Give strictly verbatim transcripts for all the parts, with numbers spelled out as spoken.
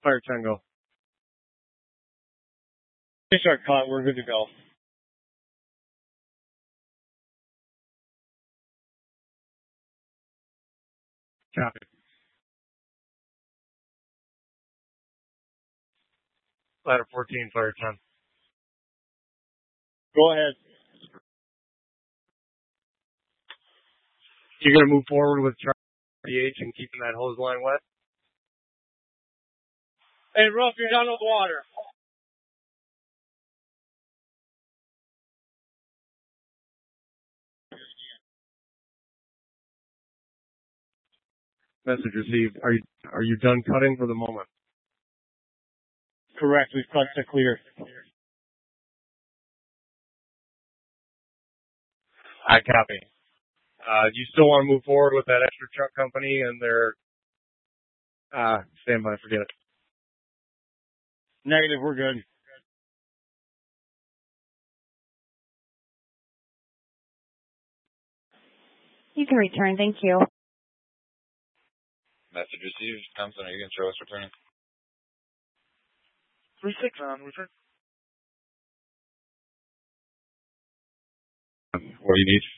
Fire Tango. Fish are caught. We're good to go. Copy. Ladder fourteen, Fire ten. Go ahead. You're going to move forward with Charlie H and keeping that hose line wet? Hey, Ruff, you're down with water. Message received. Are you are you done cutting for the moment? Correct. We've cut to clear. I copy. Uh, do you still want to move forward with that extra truck company and their uh, stand by? Forget it. Negative. We're good. You can return. Thank you. Message received. Thompson, are you going to show us returning? three six on return. What do you need?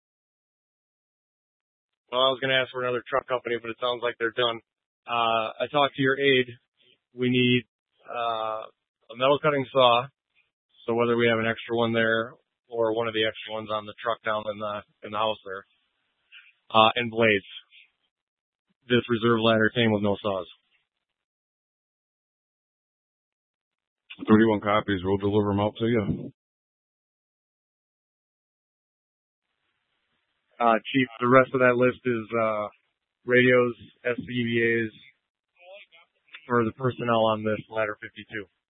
Well, I was going to ask for another truck company, but it sounds like they're done. Uh, I talked to your aide. We need uh, a metal cutting saw. So whether we have an extra one there or one of the extra ones on the truck down in the in the house there, uh, and blades. This reserve ladder came with no saws. thirty-one copies. We'll deliver them out to you. Uh, Chief, the rest of that list is uh, radios, S C B As for the personnel on this ladder fifty-two.